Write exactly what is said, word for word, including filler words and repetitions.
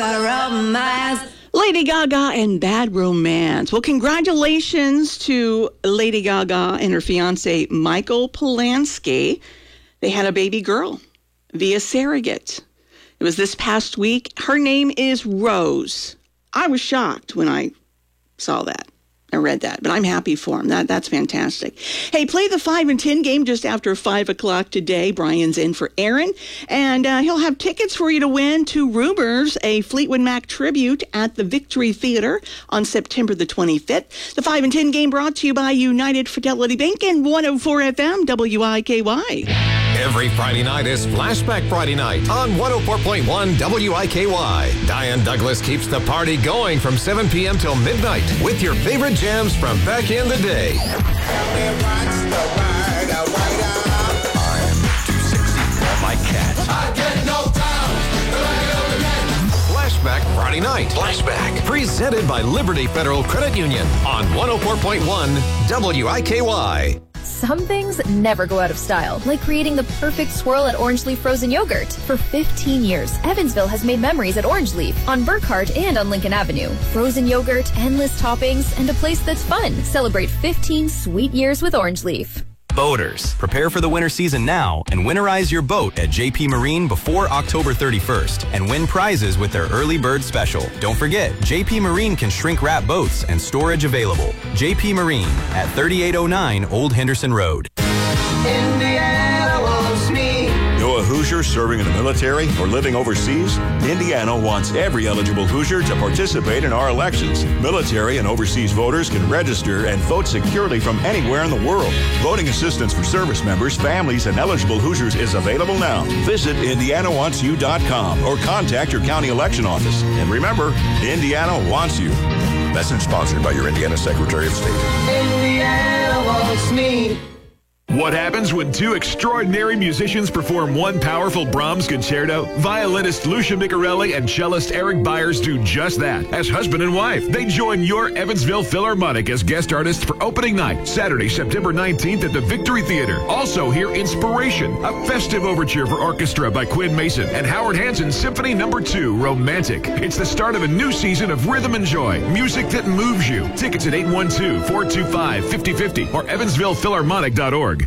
Lady Gaga and Bad Romance. Well, congratulations to Lady Gaga and her fiance, Michael Polanski. They had a baby girl via surrogate. It was this past week. Her name is Rose. I was shocked when I saw that. I read that, but I'm happy for him. That That's fantastic. Hey, play the five and ten game just after five o'clock today. Brian's in for Aaron, and uh, he'll have tickets for you to win to Rumors, a Fleetwood Mac tribute at the Victory Theater on September the twenty-fifth. The five and ten game brought to you by United Fidelity Bank and one oh four F M W I K Y. Every Friday night is Flashback Friday night on one oh four point one W I K Y. Diane Douglas keeps the party going from seven p.m. till midnight with your favorite jams from back in the day. I'm too sexy for my cat. I get no time. Flashback Friday night. Flashback. Presented by Liberty Federal Credit Union on one oh four point one W I K Y. Some things never go out of style, like creating the perfect swirl at Orange Leaf frozen yogurt. For fifteen years, Evansville has made memories at Orange Leaf, on Burkhart and on Lincoln Avenue. Frozen yogurt, endless toppings, and a place that's fun. Celebrate fifteen sweet years with Orange Leaf. Boaters, prepare for the winter season now and winterize your boat at J P Marine before October thirty-first and win prizes with their early bird special. Don't forget, J P Marine can shrink wrap boats and storage available. J P Marine at thirty-eight oh nine Old Henderson Road. Indiana wants me. Know a Hoosier serving in the military or living overseas? Indiana wants every eligible Hoosier to participate in our elections. Military and overseas voters can register and vote securely from anywhere in the world. Voting assistance for service members, families, and eligible Hoosiers is available now. Visit indiana wants you dot com or contact your county election office. And remember, Indiana wants you. Message sponsored by your Indiana Secretary of State. Indiana wants me. What happens when two extraordinary musicians perform one powerful Brahms concerto? Violinist Lucia Micarelli and cellist Eric Byers do just that. As husband and wife, they join your Evansville Philharmonic as guest artists for opening night, Saturday, September nineteenth at the Victory Theater. Also hear Inspiration, a festive overture for orchestra by Quinn Mason, and Howard Hansen's Symphony Number two, Romantic. It's the start of a new season of rhythm and joy, music that moves you. Tickets at eight one two, four two five, five oh five oh or evansville philharmonic dot org.